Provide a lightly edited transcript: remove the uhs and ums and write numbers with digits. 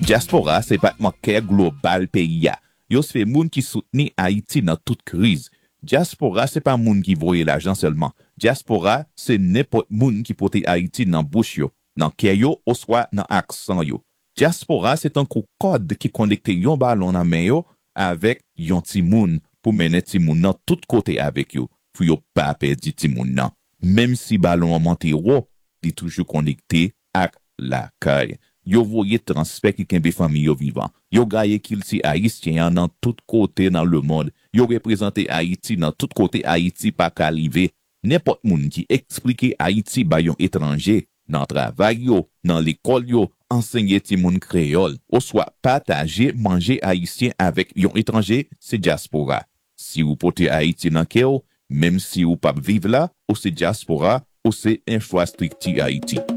Diaspora, c'est pas manquer global pays. Yo se fait moun qui soutenu Haïti dans toute crise. Diaspora, c'est pas moun qui voye l'argent seulement. Diaspora, c'est n'importe moun qui porte Haïti dans bouche yo, dans cœur yo, ou soit dans accent yo. Diaspora, c'est un code qui connecte yon ballon dans main yo avec yon ti moun pour mener ti moun dans tout côté avec yo. Pour yo pas perdre ti moun nan. Même si ballon monte haut, il toujours connecté avec la caille. Yo voye transfert qui kembe famille yo vivant. Yo gaye qu'il si haïtien dans tout côté dans le monde. Yo représente Haïti dans tout côté Haïti pas qu'arriver. N'importe moun qui explique Haïti ba yon étranger dans travail yo, dans l'école yo, enseigner ti moun créole, ou soit partager manger haïtien avec yon étranger, c'est diaspora. Si vous portez Haïti dans cœur, même si vous pas vivre là, ou c'est diaspora, ou c'est infrastructure Haïti.